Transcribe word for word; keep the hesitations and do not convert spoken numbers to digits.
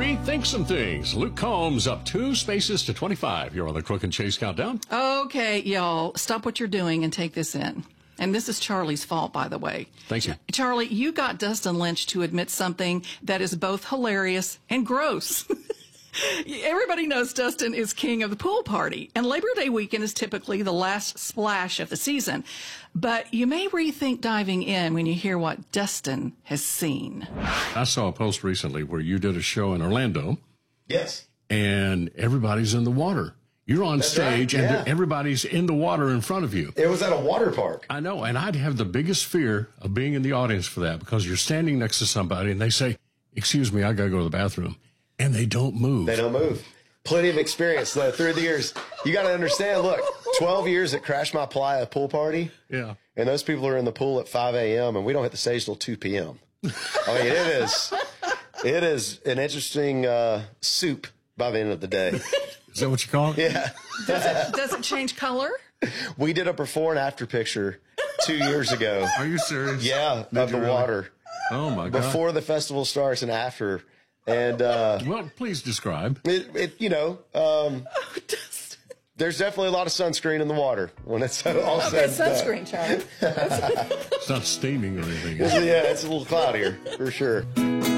Rethink some things. Luke Combs up two spaces to twenty-five. You're on the Crook and Chase Countdown. Okay, y'all, stop what you're doing and take this in. And this is Charlie's fault, by the way. Thank you. Charlie, you got Dustin Lynch to admit something that is both hilarious and gross. Everybody knows Dustin is king of the pool party, and Labor Day weekend is typically the last splash of the season. But you may rethink diving in when you hear what Dustin has seen. I saw a post recently where you did a show in Orlando. Yes. And everybody's in the water. You're on That's stage, right, and yeah. everybody's in the water in front of you. It was at a water park. I know, and I'd have the biggest fear of being in the audience for that, because you're standing next to somebody, and they say, excuse me, I got to go to the bathroom. And they don't move. They don't move. Plenty of experience though, through the years. You got to understand, look, twelve years at Crash My Playa pool party. Yeah. And those people are in the pool at five a.m. and we don't hit the stage till two p.m. I mean, it is, it is an interesting uh, soup by the end of the day. Is that what you call it? Yeah. Does it, does it change color? We did a before and after picture two years ago. Are you serious? Yeah, Did of the you really? water. Oh, my God. Before the festival starts and after. And, uh, Well, please describe. it, it you know, um, there's definitely a lot of sunscreen in the water when it's all said and done. Sunscreen, Charlie. It's not steaming or anything. Yeah, it's a little cloudier, for sure.